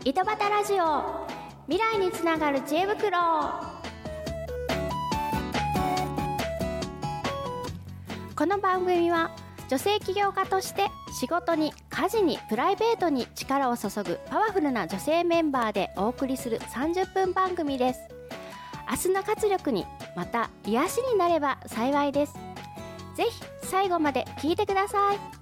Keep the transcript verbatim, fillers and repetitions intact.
井戸端ラジオ、未来につながる知恵袋。この番組は女性起業家として仕事に家事にプライベートに力を注ぐパワフルな女性メンバーでお送りするさんじゅっぷん番組です。明日の活力にまた癒しになれば幸いです。ぜひ最後まで聞いてください。